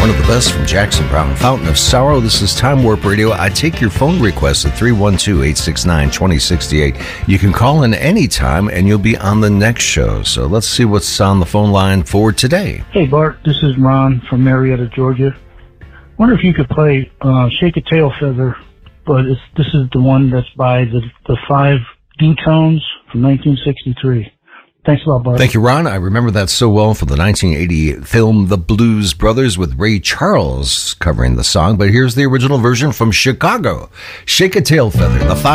one of the best from Jackson Browne, Fountain of Sorrow. This is Time Warp Radio. I take your phone requests at 312-869-2068. You can call in anytime, and you'll be on the next show. So let's see what's on the phone line for today. Hey, Bart. This is Ron from Marietta, Georgia. Wonder if you could play Shake a Tail Feather, but this is the one that's by the Five Dewtones from 1963. Thanks a lot, Bart. Thank you, Ron. I remember that so well from the 1980 film The Blues Brothers with Ray Charles covering the song. But here's the original version from Chicago. Shake a Tail Feather, the Five